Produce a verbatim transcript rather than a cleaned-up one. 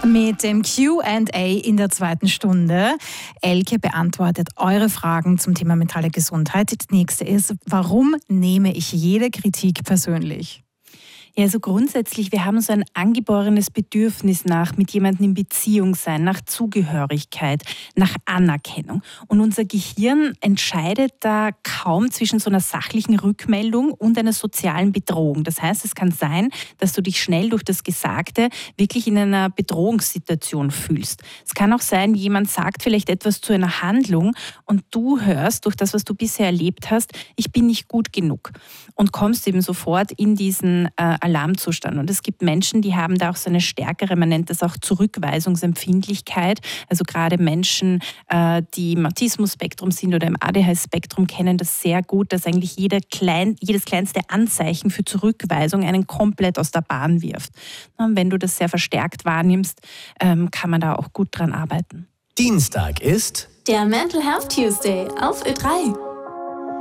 Mit dem Q and A in der zweiten Stunde. Elke beantwortet eure Fragen zum Thema mentale Gesundheit. Das nächste ist, warum nehme ich jede Kritik persönlich? Ja, also grundsätzlich, wir haben so ein angeborenes Bedürfnis nach mit jemandem in Beziehung sein, nach Zugehörigkeit, nach Anerkennung. Und unser Gehirn entscheidet da kaum zwischen so einer sachlichen Rückmeldung und einer sozialen Bedrohung. Das heißt, es kann sein, dass du dich schnell durch das Gesagte wirklich in einer Bedrohungssituation fühlst. Es kann auch sein, jemand sagt vielleicht etwas zu einer Handlung und du hörst durch das, was du bisher erlebt hast, ich bin nicht gut genug und kommst eben sofort in diesen äh, Alarmzustand. Und es gibt Menschen, die haben da auch so eine stärkere, man nennt das auch Zurückweisungsempfindlichkeit. Also gerade Menschen, äh, die im Autismus-Spektrum sind oder im A D H S-Spektrum, kennen das sehr gut, dass eigentlich jeder klein, jedes kleinste Anzeichen für Zurückweisung einen komplett aus der Bahn wirft. Und wenn du das sehr verstärkt wahrnimmst, ähm, kann man da auch gut dran arbeiten. Dienstag ist der Mental Health Tuesday auf Ö drei.